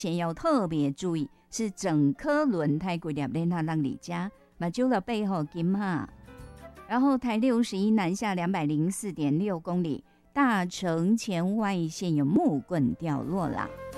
且要特别注意，是整颗轮胎龟粒咧那让你家，马就了背后金哈。然后台61南下204.6公里，大城前外线有木棍掉落啦。